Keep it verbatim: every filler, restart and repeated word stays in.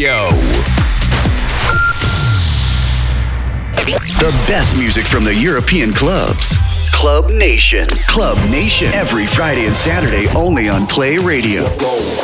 Radio. The best music from the European clubs. Club Nation. Club Nation. Every Friday and Saturday only on Play Radio.